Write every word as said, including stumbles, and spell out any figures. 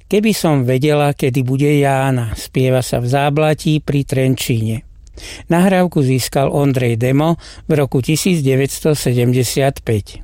Keby som vedela, kedy bude Jána, spieva sa v Záblatí pri Trenčíne. Nahrávku získal Ondrej Demo v roku devätnásť sedemdesiatpäť.